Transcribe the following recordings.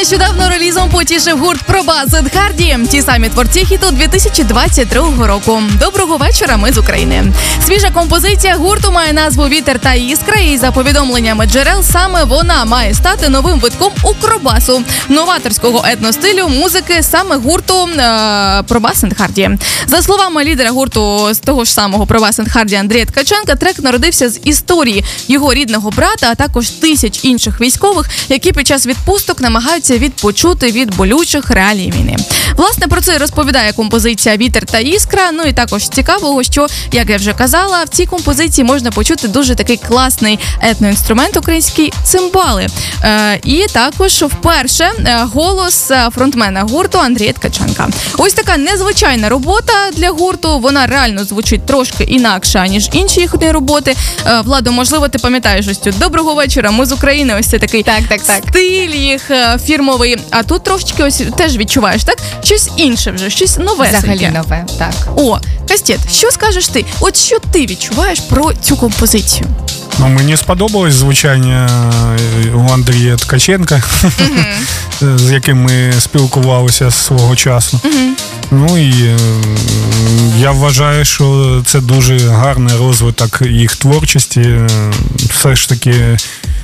Нещодавно релізом потішив гурт Пробас and Харді. Ті самі творці хіту 2022 року. Доброго вечора, ми з України. Свіжа композиція гурту має назву «Вітер та іскра», і за повідомленнями джерел, саме вона має стати новим витком укробасу, новаторського етностилю музики саме гурту Пробас and Харді. За словами лідера гурту з того ж самого Пробас and Харді Андрія Ткаченка, трек народився з історії його рідного брата, а також тисяч інших військових, які під час відпусток намагаються відпочути від болючих реалій війни. Власне, про це розповідає композиція «Вітер та іскра». Ну і також цікавого, що, як я вже казала, в цій композиції можна почути дуже такий класний етноінструмент український – цимбали. І також вперше голос фронтмена гурту Андрія Ткаченка. Ось така незвичайна робота для гурту. Вона реально звучить трошки інакше, ніж інші їхні роботи. Владо, можливо, ти пам'ятаєш ось цю «Доброго вечора, ми з України». Ось це такий стиль їх фірмовий. А тут трошечки ось теж відчуваєш, так? Щось інше вже, щось новесеньке. Взагалі нове, так. О, Кастет, що скажеш ти? От що ти відчуваєш про цю композицію? Ну, мені сподобалось звучання у Андрія Ткаченка, з яким ми спілкувалися свого часу. Ну і я вважаю, що це дуже гарний розвиток їх творчості. Все ж таки,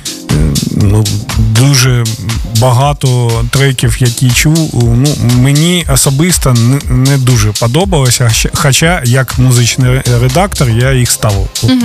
дуже багато треків, які чув, мені особисто не дуже подобалося, хоча як музичний редактор я їх ставив.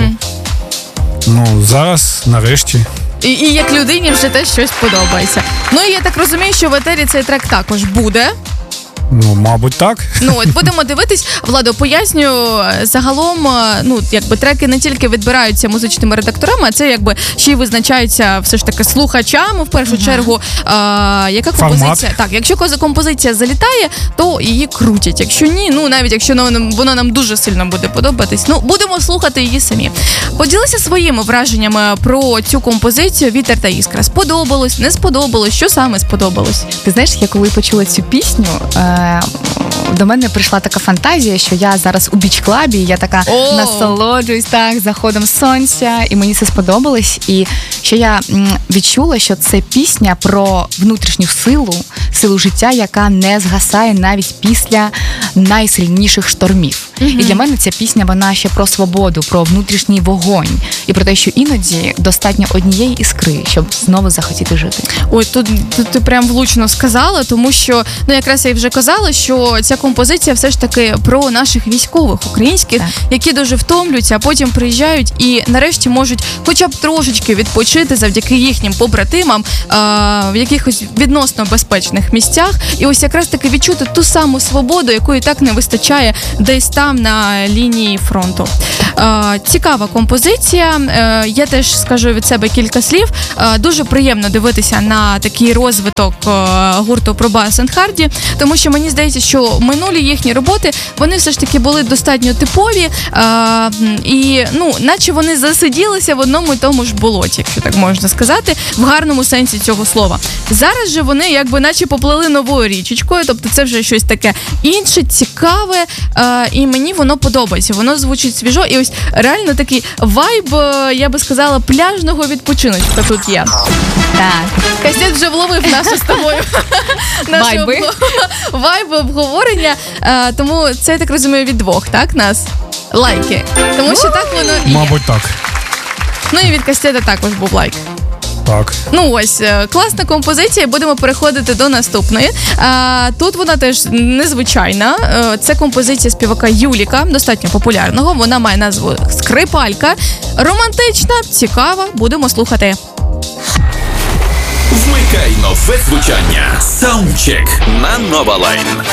Зараз, нарешті. І як людині вже теж щось подобається. Ну і я так розумію, що в етері цей трек також буде. Мабуть, так. От будемо дивитись. Владо, поясню, загалом, треки не тільки відбираються музичними редакторами, а це ще й визначаються все ж таки слухачами, в першу чергу, яка композиція. Так, якщо композиція залітає, то її крутять. Якщо ні, навіть якщо вона нам дуже сильно буде подобатись, будемо слухати її самі. Поділися своїми враженнями про цю композицію «Вітер та іскра». Сподобалось, не сподобалось? Що саме сподобалось? Ти знаєш, я коли почула цю пісню, до мене прийшла така фантазія, що я зараз у біч-клабі, я така насолоджуюсь заходом сонця, і мені це сподобалось. І що я відчула, що це пісня про внутрішню силу життя, яка не згасає навіть після найсильніших штормів. І для мене ця пісня, вона ще про свободу, про внутрішній вогонь і про те, що іноді достатньо однієї іскри, щоб знову захотіти жити. Ой, тут ти прям влучно сказала, тому що, якраз я вже казала, що ця композиція все ж таки про наших військових українських, які дуже втомлюються, а потім приїжджають і нарешті можуть хоча б трошечки відпочити завдяки їхнім побратимам в якихось відносно безпечних місцях. І ось якраз таки відчути ту саму свободу, якої так не вистачає десь там на лінії фронту. Цікава композиція. Я теж скажу від себе кілька слів. Дуже приємно дивитися на такий розвиток гурту Пробас and Харді, тому що мені здається, що минулі їхні роботи, вони все ж таки були достатньо типові і, наче вони засиділися в одному і тому ж болоті, якщо так можна сказати, в гарному сенсі цього слова. Зараз же вони наче поплили новою річечкою, тобто це вже щось таке інше, цікаве, і мені воно подобається, воно звучить свіжо, і ось реально такий вайб, я би сказала, пляжного відпочиночка тут є. Так. Кастет вже вловив нашу з тобою вайб обговорення, тому це, я так розумію, від двох, так, нас? Лайки. Тому що так воно і є. Мабуть, так. І від Кастета також був лайк. Так. Ось, класна композиція, будемо переходити до наступної. Тут вона теж незвичайна. Це композиція співака Юліка, достатньо популярного. Вона має назву «Скрипалька». Романтична, цікава, будемо слухати. Вмикай нове звучання. Саундчек на Нова Лайн.